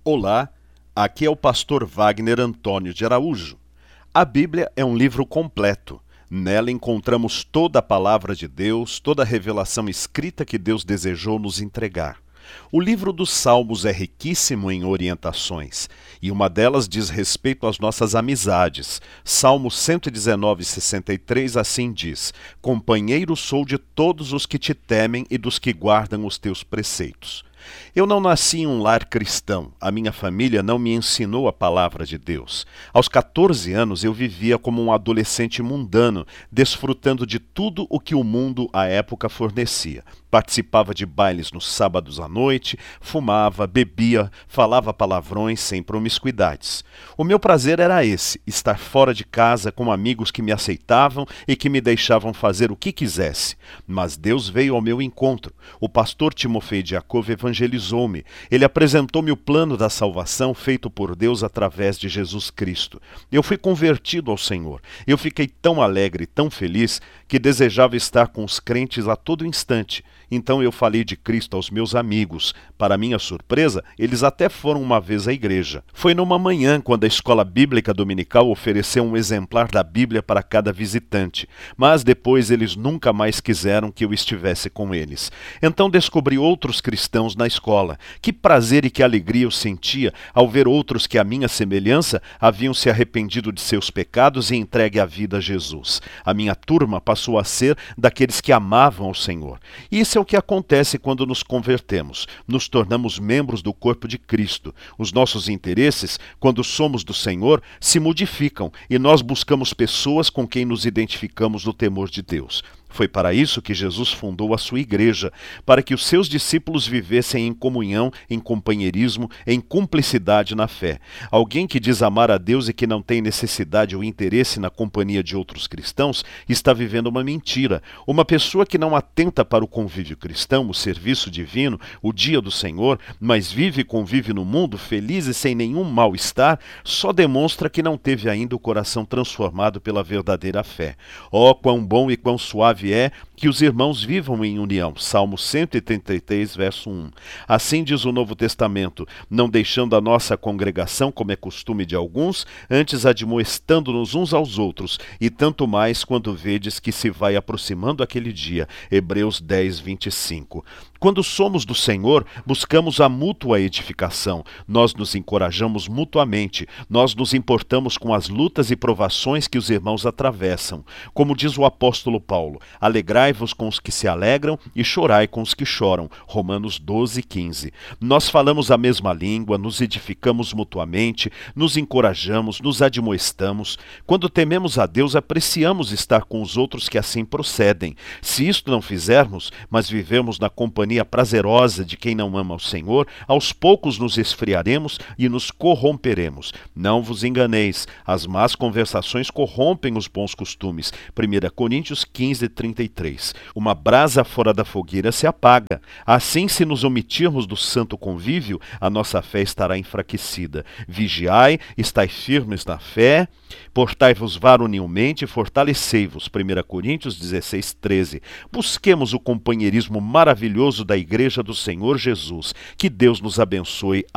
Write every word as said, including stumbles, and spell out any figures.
Olá, aqui é o pastor Wagner Antônio de Araújo. A Bíblia é um livro completo. Nela encontramos toda a palavra de Deus, toda a revelação escrita que Deus desejou nos entregar. O livro dos Salmos é riquíssimo em orientações, e uma delas diz respeito às nossas amizades. Salmo cento e dezenove, sessenta e três assim diz: Companheiro sou de todos os que te temem e dos que guardam os teus preceitos. Eu não nasci em um lar cristão, a minha família não me ensinou a palavra de Deus. Aos quatorze anos eu vivia como um adolescente mundano, desfrutando de tudo o que o mundo à época fornecia. Participava de bailes nos sábados à noite, fumava, bebia, falava palavrões sem promiscuidades. O meu prazer era esse, estar fora de casa com amigos que me aceitavam e que me deixavam fazer o que quisesse. Mas Deus veio ao meu encontro. O pastor Timofei de Yakov evangelizou-me. Ele apresentou-me o plano da salvação feito por Deus através de Jesus Cristo. Eu fui convertido ao Senhor. Eu fiquei tão alegre, tão feliz, que desejava estar com os crentes a todo instante. Então eu falei de Cristo aos meus amigos. Para minha surpresa, eles até foram uma vez à igreja. Foi numa manhã, quando a escola bíblica dominical ofereceu um exemplar da Bíblia para cada visitante. Mas depois eles nunca mais quiseram que eu estivesse com eles. Então descobri outros cristãos na escola. Que prazer e que alegria eu sentia ao ver outros que, à minha semelhança, haviam se arrependido de seus pecados e entregue a vida a Jesus. A minha turma passou a ser daqueles que amavam ao Senhor. Isso é o que acontece quando nos convertemos. Nos tornamos membros do corpo de Cristo. Os nossos interesses, quando somos do Senhor, se modificam e nós buscamos pessoas com quem nos identificamos no temor de Deus. Foi para isso que Jesus fundou a sua igreja, para que os seus discípulos vivessem em comunhão, em companheirismo, em cumplicidade na fé. Alguém que diz amar a Deus e que não tem necessidade ou interesse na companhia de outros cristãos, está vivendo uma mentira. Uma pessoa que não atenta para o convívio cristão, o serviço divino, o dia do Senhor, mas vive e convive no mundo feliz e sem nenhum mal-estar, só demonstra que não teve ainda o coração transformado pela verdadeira fé. Oh, quão bom e quão suave é que os irmãos vivam em união. Salmo cento e trinta e três, verso um. Assim diz o Novo Testamento: não deixando a nossa congregação, como é costume de alguns, antes admoestando-nos uns aos outros, e tanto mais quando vedes que se vai aproximando aquele dia. Hebreus dez, vinte e cinco. Quando somos do Senhor, buscamos a mútua edificação. Nós nos encorajamos mutuamente. Nós nos importamos com as lutas e provações que os irmãos atravessam. Como diz o apóstolo Paulo: alegrai-vos com os que se alegram e chorai com os que choram. Romanos doze, quinze. Nós falamos a mesma língua, nos edificamos mutuamente, nos encorajamos, nos admoestamos. Quando tememos a Deus, apreciamos estar com os outros que assim procedem. Se isto não fizermos, mas vivemos na companhia prazerosa de quem não ama o Senhor, aos poucos nos esfriaremos e nos corromperemos. Não vos enganeis, as más conversações corrompem os bons costumes. primeira Coríntios quinze, trinta e três. Uma brasa fora da fogueira se apaga. Assim, se nos omitirmos do santo convívio, a nossa fé estará enfraquecida. Vigiai, estai firmes na fé, portai-vos varonilmente e fortalecei-vos. primeira Coríntios dezesseis, treze. Busquemos o companheirismo maravilhoso da Igreja do Senhor Jesus. Que Deus nos abençoe.